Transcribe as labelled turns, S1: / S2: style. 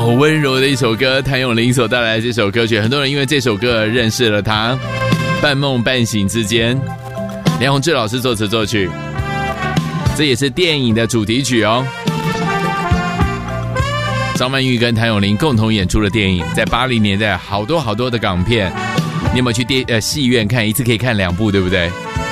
S1: 好温柔的一首歌，谭咏麟所带来的这首歌曲，很多人因为这首歌认识了他。半梦半醒之间，梁弘志老师作词作曲，这也是电影的主题曲哦。张曼玉跟谭咏麟共同演出的电影，在80年代好多的港片，你有没有去戏院看？一次可以看2部，对不对？